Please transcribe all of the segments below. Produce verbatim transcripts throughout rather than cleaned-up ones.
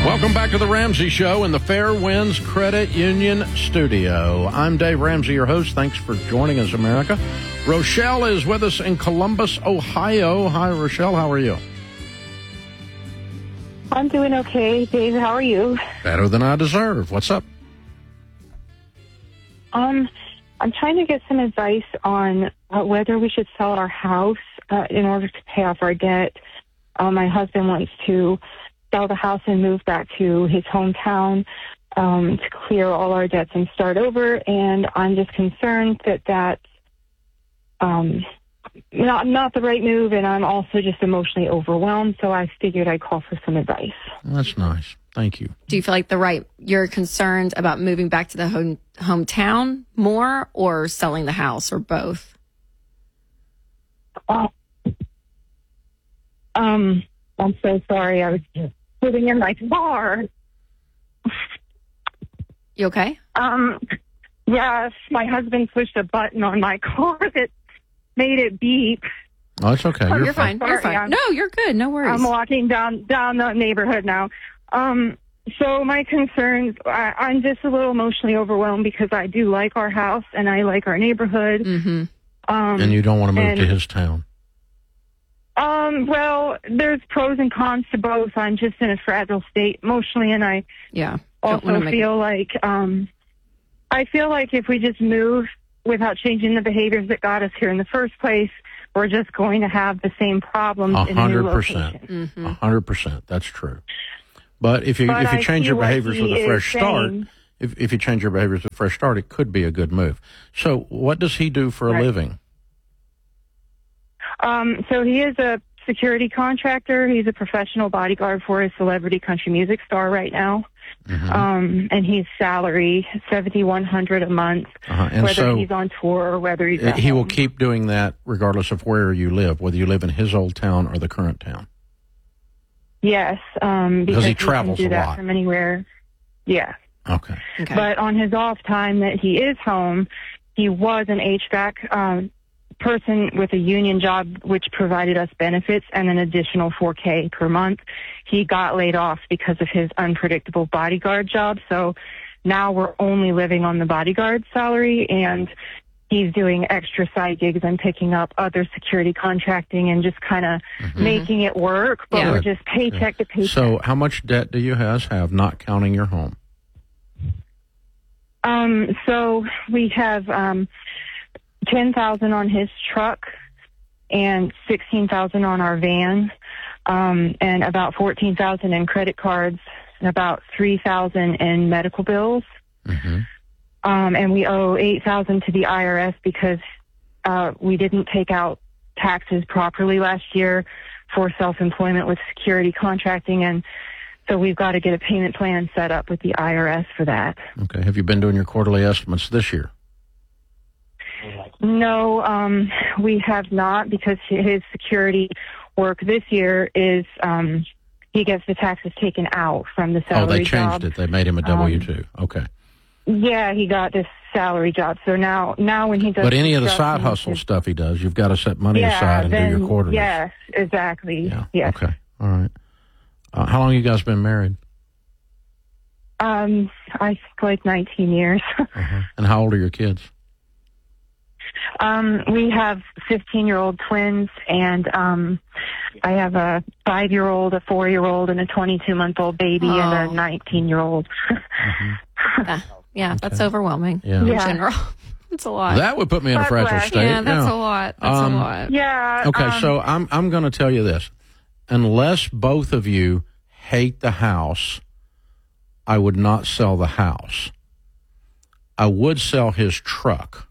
Welcome back to the Ramsey Show in the Fair Winds Credit Union studio. I'm Dave Ramsey, your host. Thanks for joining us, America. Rochelle is with us in Columbus, Ohio. Hi, Rochelle. How are you? I'm doing okay. Dave, how are you? Better than I deserve. What's up? Um, I'm trying to get some advice on uh, whether we should sell our house uh, in order to pay off our debt. Uh, my husband wants to sell the house and move back to his hometown um, to clear all our debts and start over. And I'm just concerned that that's um, not not the right move, and I'm also just emotionally overwhelmed. So I figured I'd call for some advice. That's nice. Thank you. Do you feel like the right, you're concerned about moving back to the home, hometown more or selling the house or both? Uh, um, I'm so sorry. I was sitting in my car. You okay? Um, yes, my husband pushed a button on my car that made it beep. Oh, it's okay. Oh, You're, you're fine. Sorry, You're fine. I'm- No, you're good. No worries. I'm walking down down the neighborhood now. Um, so my concerns, I, I'm just a little emotionally overwhelmed because I do like our house and I like our neighborhood. Mm-hmm. Um, and you don't want to move and, to his town. Um, well, there's pros and cons to both. I'm just in a fragile state emotionally, and I Yeah. Don't also wanna make- feel like um, I feel like if we just move without changing the behaviors that got us here in the first place, we're just going to have the same problems A in a new hundred percent. location. Mm-hmm. A hundred percent. That's true. But if you But if you I change see your what behaviors he with a is fresh start, saying. if if you change your behaviors with a fresh start, it could be a good move. So, what does he do for a Right. living? Um, so he is a security contractor. He's a professional bodyguard for a celebrity country music star right now. Mm-hmm. Um, and he's salary seventy-one hundred a month, Uh-huh. And whether so he's on tour or whether he's at he will home. keep doing that regardless of where you live, whether you live in his old town or the current town. Yes, um, Because because he travels can do a that lot. from anywhere. Yeah. Okay. Okay. But on his off time that he is home, he was an H V A C um, person with a union job, which provided us benefits and an additional four K per month. He got laid off because of his unpredictable bodyguard job. So now we're only living on the bodyguard salary, and he's doing extra side gigs and picking up other security contracting and just kind of Mm-hmm. making it work. But Yeah. we're just paycheck to paycheck. So, how much debt do you guys have, not counting your home? Um, so we have um, ten thousand on his truck and sixteen thousand on our van, um, and about fourteen thousand in credit cards and about three thousand in medical bills. Mm-hmm. Um, and we owe eight thousand to the I R S because uh, we didn't take out taxes properly last year for self-employment with security contracting, and so we've got to get a payment plan set up with the I R S for that. Okay. Have you been doing your quarterly estimates this year? No, um, we have not, because his security work this year is um, he gets the taxes taken out from the salary Oh, they job. changed it. They made him a W two. Um, Okay. Yeah, he got this salary job. So now, now when he does, But any of the construction, side hustle his- stuff he does, you've got to set money yeah, aside and then, do your quarterly. Yes, exactly. Yeah. Yes. Okay. All right. Uh, how long you guys been married? Um, I think like nineteen years. Uh-huh. And how old are your kids? Um, we have fifteen-year-old twins, and um, I have a five-year-old, a four-year-old, and a twenty-two-month-old baby, Oh. and a nineteen-year-old. Uh, yeah, that's Okay. overwhelming Yeah. in Yeah. general. It's a lot. That would put me in a God fragile bless. state. yeah, that's a lot. That's Um, a lot. Yeah. Okay, um, so I'm I'm going to tell you this. Unless both of you hate the house, I would not sell the house. I would sell his truck.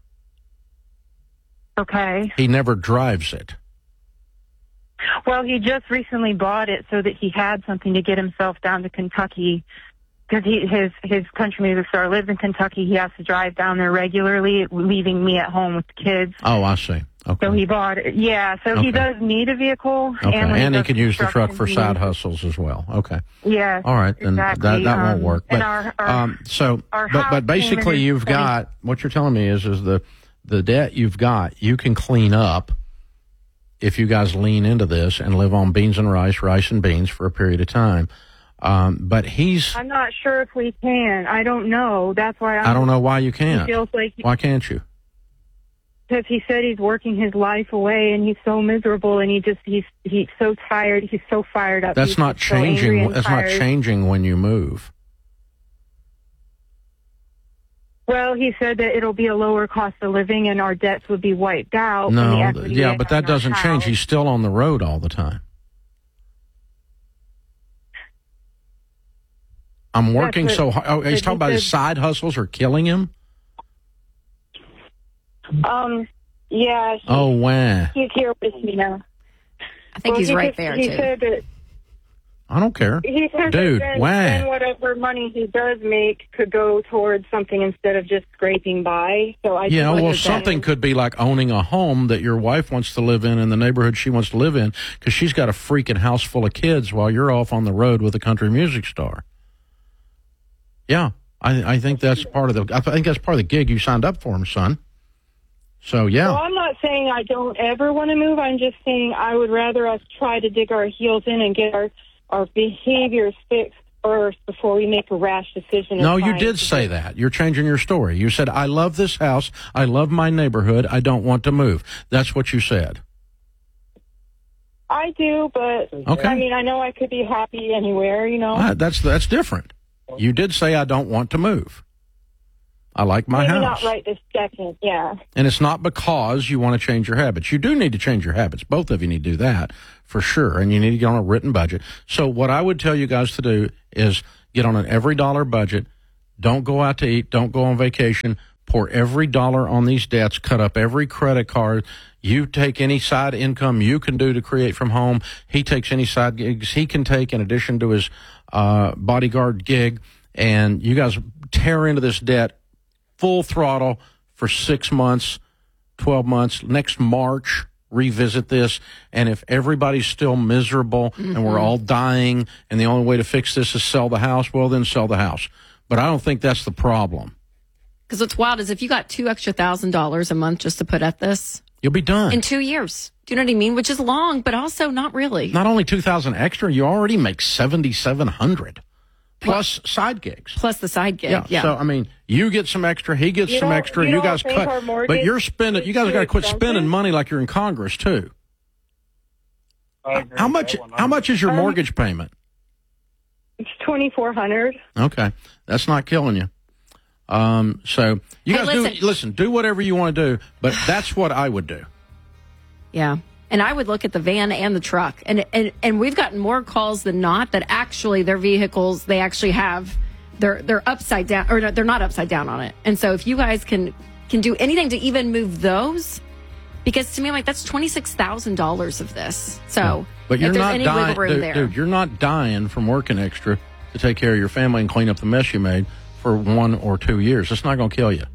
Okay. He never drives it. Well, he just recently bought it so that he had something to get himself down to Kentucky. Because he, his his country music star lives in Kentucky, he has to drive down there regularly, leaving me at home with the kids. Oh, I see. Okay. So he bought it. Yeah, so Okay. he does need a vehicle. okay. And, when And he does can use the truck construction, for he side needs- hustles as well. Okay. Yeah. All right, then exactly. that that won't Um, work. But and our, our, um, so, our but house but basically, payment is you've seventy got what you're telling me is is the the debt you've got. You can clean up if you guys lean into this and live on beans and rice, rice and beans for a period of time. Um, but he's. I'm not sure if we can. I don't know. That's why I'm, I don't know why you he can't. feels like Why can't you? because he said he's working his life away and he's so miserable and he just he's he's so tired. He's so fired up. That's He's not just so angry changing. and That's not tired. changing when you move. Well, he said that it'll be a lower cost of living and our debts would be wiped out. from the No, equity yeah, we but have that in our doesn't change. house. He's still on the road all the time. I'm working what- so hard. Oh, he's but talking he about his said- side hustles are killing him? Um, yeah. He, Oh, wow. He's here with me now. I think Well, he's he right just- there, he too. Said that I don't care. He says Dude, that then, wow. then whatever money he does make could go towards something instead of just scraping by. So I Yeah, just well, wondered something that. could be like owning a home that your wife wants to live in in the neighborhood she wants to live in because she's got a freaking house full of kids while you're off on the road with a country music star. Yeah, I, I think that's part of the. I think that's part of the gig you signed up for, son. So yeah, Well, I'm not saying I don't ever want to move. I'm just saying I would rather us try to dig our heels in and get our, our behaviors fixed first before we make a rash decision. of no, you trying did to say that. You're changing your story. You said, "I love this house. I love my neighborhood. I don't want to move." That's what you said. I do, but Okay. I mean, I know I could be happy anywhere, you know. Ah, that's that's different. You did say, "I don't want to move. I like my Maybe house." not right this second, yeah. And it's not because you want to change your habits. You do need to change your habits. Both of you need to do that for sure. And you need to get on a written budget. So what I would tell you guys to do is get on an every dollar budget. Don't go out to eat. Don't go on vacation. Pour every dollar on these debts. Cut up every credit card. You take any side income you can do to create from home. He takes any side gigs he can take in addition to his uh, bodyguard gig. And you guys tear into this debt full throttle for six months, twelve months. Next March, revisit this. And if everybody's still miserable mm-hmm. and we're all dying and the only way to fix this is sell the house, well, then sell the house. But I don't think that's the problem. Because what's wild is if you got two extra thousand dollars a month just to put at this You'll be done. in two years. Do you know what I mean? Which is long, but also not really. Not only two thousand extra, you already make seventy-seven hundred plus well, side gigs. Plus the side gig, yeah. yeah. So, I mean, you get some extra, he gets you some extra, you, you guys cut. But you're spending, you guys got to quit spending money like you're in Congress, too. How much, how much is your um, mortgage payment? It's twenty-four hundred dollars. Okay. That's not killing you. Um, so, you hey, guys listen. do, listen, do whatever you want to do, but that's what I would do. Yeah. And I would look at the van and the truck. And, and and we've gotten more calls than not that actually their vehicles, they actually have, they're, they're upside down, or no, they're not upside down on it. And so if you guys can can do anything to even move those, because to me, I'm like, that's twenty-six thousand dollars of this. So but you're if there's not any dying, wiggle room dude, there. dude, you're not dying from working extra to take care of your family and clean up the mess you made for one or two years. It's not going to kill you.